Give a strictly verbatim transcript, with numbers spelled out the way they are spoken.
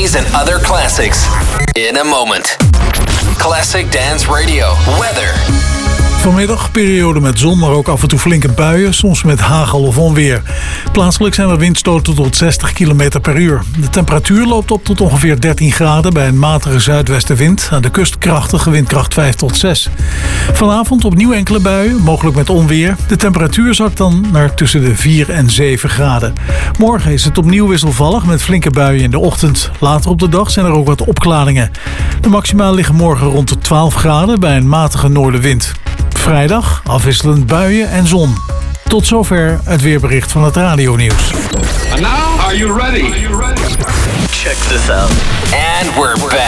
These and other classics in a moment. Classic Dance Radio. Weather. Vanmiddag periode met zon, maar ook af en toe flinke buien, soms met hagel of onweer. Plaatselijk zijn er windstoten tot zestig kilometer per uur. De temperatuur loopt op tot ongeveer dertien graden bij een matige zuidwestenwind. Aan de kust krachtige windkracht vijf tot zes. Vanavond opnieuw enkele buien, mogelijk met onweer. De temperatuur zakt dan naar tussen de vier en zeven graden. Morgen is het opnieuw wisselvallig met flinke buien in de ochtend. Later op de dag zijn er ook wat opklaringen. De maxima liggen morgen rond de twaalf graden bij een matige noordenwind. Vrijdag afwisselend buien en zon. Tot zover het weerbericht van het radionieuws. And now, are you ready? Check this out. And we're back.